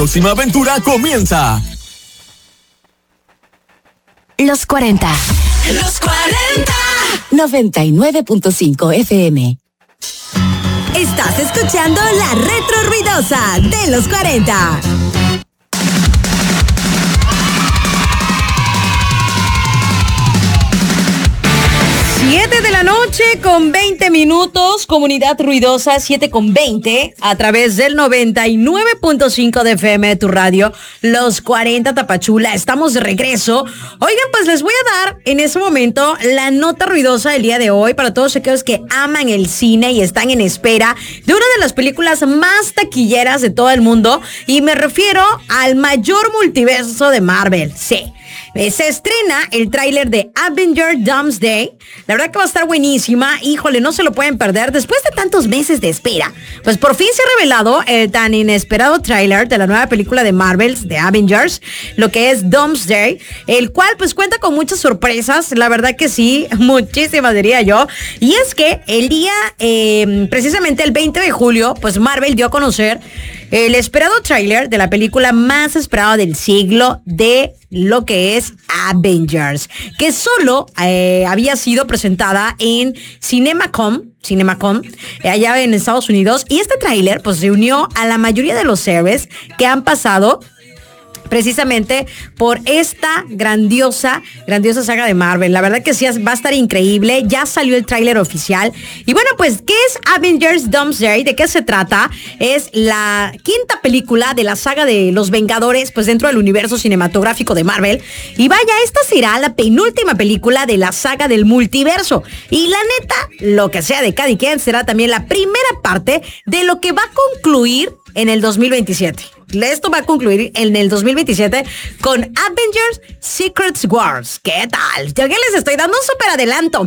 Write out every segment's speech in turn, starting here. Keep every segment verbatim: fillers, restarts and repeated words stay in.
Próxima aventura comienza. Los cuarenta. Los cuarenta. noventa y nueve punto cinco F M. Estás escuchando la retro ruidosa de los cuarenta. siete de la noche con veinte minutos, comunidad ruidosa, siete con veinte, a través del noventa y nueve punto cinco de F M de tu radio, Los cuarenta Tapachula. Estamos de regreso. Oigan, pues les voy a dar en ese momento la nota ruidosa del día de hoy para todos aquellos que aman el cine y están en espera de una de las películas más taquilleras de todo el mundo, y me refiero al mayor multiverso de Marvel. Sí. Se estrena el tráiler de Avengers Doomsday. La verdad que va a estar buenísima. Híjole, no se lo pueden perder. Después de tantos meses de espera, pues por fin se ha revelado el tan inesperado tráiler de la nueva película de Marvel, de Avengers, lo que es Doomsday, el cual pues cuenta con muchas sorpresas. La verdad que sí, muchísimas diría yo. Y es que el día, eh, precisamente el veinte de julio, pues Marvel dio a conocer el esperado tráiler de la película más esperada del siglo, de lo que es Avengers, que solo eh, había sido presentada en CinemaCon, CinemaCon, eh, allá en Estados Unidos. Y este tráiler pues se unió a la mayoría de los héroes que han pasado precisamente por esta grandiosa, grandiosa saga de Marvel. La verdad que sí, va a estar increíble. Ya salió el tráiler oficial. Y bueno, pues, ¿qué es Avengers Doomsday? ¿De qué se trata? Es la quinta película de la saga de los Vengadores, pues dentro del universo cinematográfico de Marvel. Y vaya, esta será la penúltima película de la saga del multiverso. Y la neta, lo que sea de cada quien, será también la primera parte de lo que va a concluir en el dos mil veintisiete. Esto va a concluir en el dos mil veintisiete con Avengers Secret Wars. ¿Qué tal? Yo que les estoy dando un súper adelanto.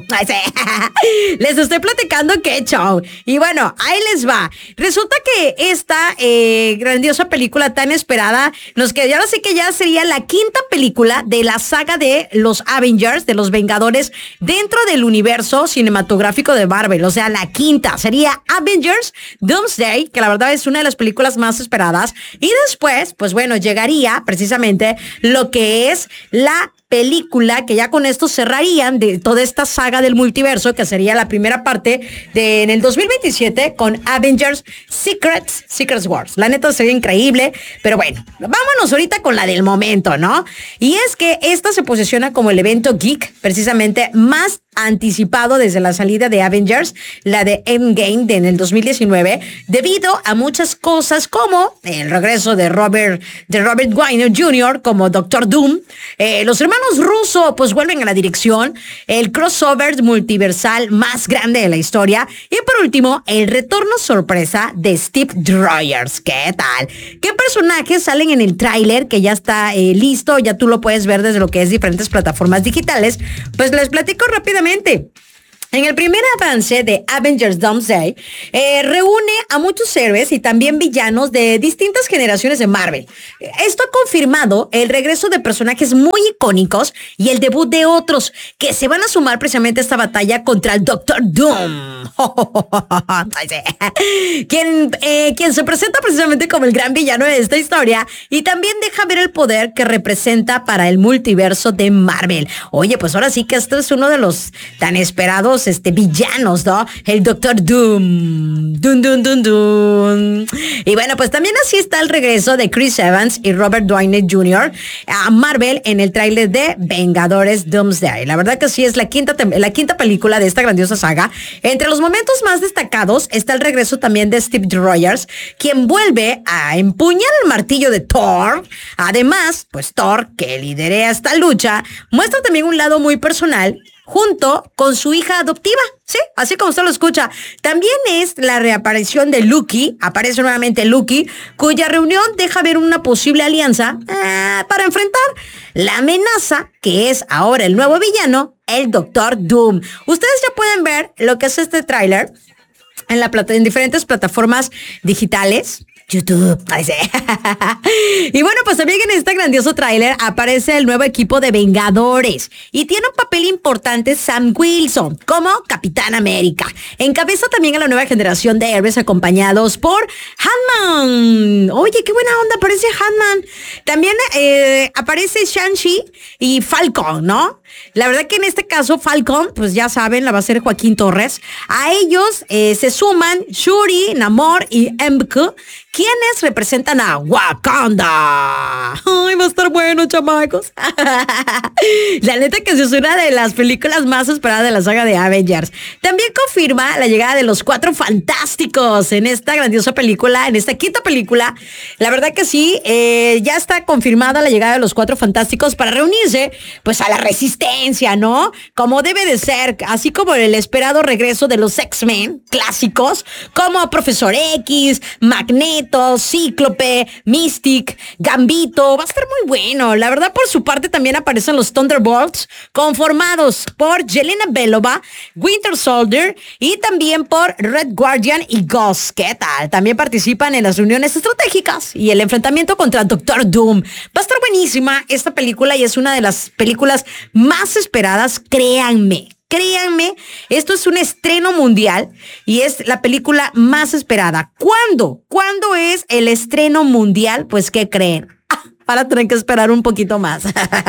Les estoy platicando qué show. Y bueno, ahí les va. Resulta que esta eh, grandiosa película tan esperada, nos queda, ahora sí que ya sería la quinta película de la saga de los Avengers, de los Vengadores, dentro del universo cinematográfico de Marvel. O sea, la quinta sería Avengers Doomsday, que la verdad es una de las películas más esperadas. Y después, pues bueno, llegaría precisamente lo que es la película que ya con esto cerrarían de toda esta saga del multiverso, que sería la primera parte de en el dos mil veintisiete con Avengers Secrets, Secret Wars. La neta sería increíble, pero bueno, vámonos ahorita con la del momento, ¿no? Y es que esta se posiciona como el evento geek precisamente más anticipado desde la salida de Avengers, la de Endgame de en el dos mil diecinueve, debido a muchas cosas como el regreso de Robert, de Robert Downey junior como Doctor Doom, eh, los hermanos Russo pues vuelven a la dirección, el crossover multiversal más grande de la historia, y por último, el retorno sorpresa de Steve Rogers. ¿Qué tal? ¿Qué personajes salen en el tráiler que ya está eh, listo? Ya tú lo puedes ver desde lo que es diferentes plataformas digitales. Pues les platico rápidamente. En el primer avance de Avengers Doomsday, eh, reúne a muchos héroes y también villanos de distintas generaciones de Marvel. Esto ha confirmado el regreso de personajes muy icónicos y el debut de otros que se van a sumar precisamente a esta batalla contra el Doctor Doom. quien, eh, quien se presenta precisamente como el gran villano de esta historia y también deja ver el poder que representa para el multiverso de Marvel. Oye, pues ahora sí que este es uno de los tan esperados este villanos, ¿no? El Doctor Doom. Doom, Doom, Doom, Doom. Y bueno, pues también así está el regreso de Chris Evans y Robert Downey junior a Marvel en el tráiler de Vengadores Doomsday. La verdad que sí es la quinta, la quinta película de esta grandiosa saga. Entre los momentos más destacados está el regreso también de Steve Rogers, quien vuelve a empuñar el martillo de Thor. Además, pues Thor, que lidera esta lucha, muestra también un lado muy personal junto con su hija adoptiva, sí, así como usted lo escucha. También es la reaparición de Loki, aparece nuevamente Loki, cuya reunión deja ver una posible alianza eh, para enfrentar la amenaza que es ahora el nuevo villano, el Doctor Doom. Ustedes ya pueden ver lo que es este tráiler en, la plata, en diferentes plataformas digitales. YouTube. Y bueno, pues también en este grandioso tráiler aparece el nuevo equipo de Vengadores y tiene un papel importante Sam Wilson como Capitán América. Encabeza también a la nueva generación de héroes acompañados por Ant-Man. Oye, qué buena onda, aparece Ant-Man. También eh, aparece Shang-Chi y Falcon, ¿no? La verdad que en este caso Falcon, pues ya saben, la va a ser Joaquín Torres. A ellos eh, se suman Shuri, Namor y M K, quienes representan a Wakanda. Ay, va a estar bueno, chamacos. La neta que es una de las películas más esperadas de la saga de Avengers. También confirma la llegada de los Cuatro Fantásticos en esta grandiosa película, en esta quinta película. La verdad que sí, eh, ya está confirmada la llegada de los Cuatro Fantásticos para reunirse, pues, a la resistencia, ¿no? Como debe de ser, así como el esperado regreso de los X-Men clásicos, como Profesor X, Magneto, Cíclope, Mystic, Gambito. Va a estar muy bueno. La verdad, por su parte, también aparecen los Thunderbolts, conformados por Yelena Belova, Winter Soldier y también por Red Guardian y Ghost. ¿Qué tal? También participan en las reuniones estratégicas y el enfrentamiento contra Doctor Doom. Va a estar buenísima esta película y es una de las películas más esperadas, créanme. Créanme, esto es un estreno mundial y es la película más esperada. ¿Cuándo? ¿Cuándo es el estreno mundial? Pues, ¿qué creen? Ah, para tener que esperar un poquito más.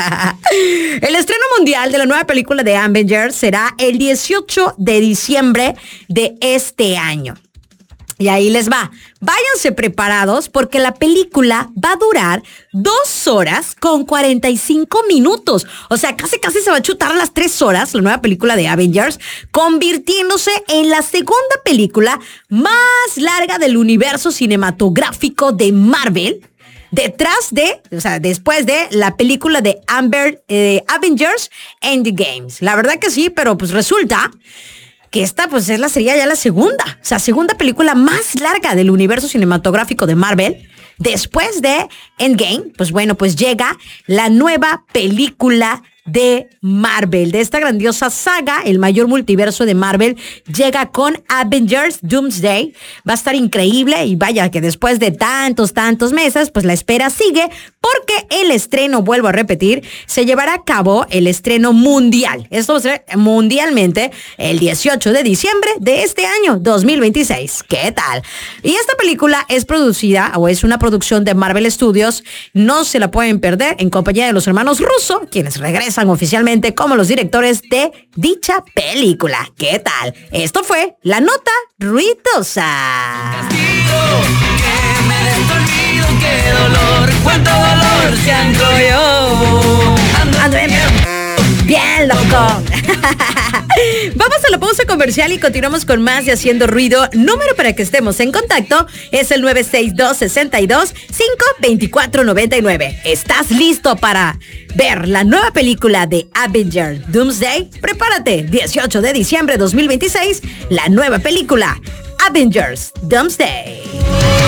El estreno mundial de la nueva película de Avengers será el dieciocho de diciembre de este año. Y ahí les va. Váyanse preparados porque la película va a durar dos horas con cuarenta y cinco minutos. O sea, casi casi se va a chutar las tres horas la nueva película de Avengers, convirtiéndose en la segunda película más larga del universo cinematográfico de Marvel. Detrás de, o sea, después de la película de Amber, eh, Avengers Endgame. La verdad que sí, pero pues resulta que esta pues es la, sería ya la segunda, o sea, segunda película más larga del universo cinematográfico de Marvel. Después de Endgame, pues bueno, pues llega la nueva película de Marvel, de esta grandiosa saga, el mayor multiverso de Marvel, llega con Avengers Doomsday. Va a estar increíble y vaya que después de tantos, tantos meses, pues la espera sigue porque el estreno, vuelvo a repetir, se llevará a cabo el estreno mundial. Esto va a ser mundialmente el dieciocho de diciembre de este año dos mil veintiséis. ¿Qué tal? Y esta película es producida o es una producción de Marvel Studios. No se la pueden perder en compañía de los hermanos Russo, quienes regresan oficialmente como los directores de dicha película. ¿Qué tal? Esto fue La Nota Ruidosa. Castigo, que me destornido, qué dolor, cuánto dolor siento yo. Ando, Ando bien, bien loco. Vamos a la pausa comercial y continuamos con más de Haciendo Ruido. Número para que estemos en contacto es el nueve seis dos, seis dos, cinco dos cuatro nueve nueve. ¿Estás listo para ver la nueva película de Avengers Doomsday? Prepárate, dieciocho de diciembre de dos mil veintiséis, la nueva película Avengers Doomsday.